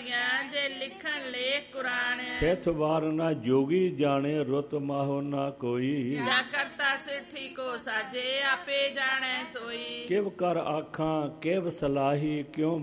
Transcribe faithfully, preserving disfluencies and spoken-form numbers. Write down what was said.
ਦੀਆਂ ਜੇ ਲਿਖਣ ਲੇਖ ਕੁਰਾਨ। ਸਿੱਖ ਵਾਰ ਨਾ ਜੋਗੀ ਜਾਣੇ ਰੁੱਤ ਮਾਹੋ ਨਾ ਕੋਈ। ਜਾ ਕਰਤਾ ਸਿੱਠੀ ਕੋ ਸਾਜੇ ਆਪੇ ਜਾਣੈ ਸੋਈ। ਕਿਵ ਕਰ ਆਖਾਂ ਕਿਵ ਸਲਾਹੀ ਕਿਉਂ